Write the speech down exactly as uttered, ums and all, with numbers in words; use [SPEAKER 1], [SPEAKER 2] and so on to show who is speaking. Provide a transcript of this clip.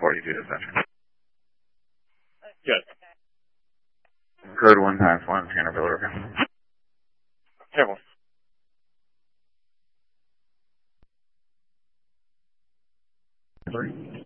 [SPEAKER 1] forty-two dispatcher.
[SPEAKER 2] Good.
[SPEAKER 1] Code one times one, Tanner Villa.
[SPEAKER 2] Careful.
[SPEAKER 1] Three.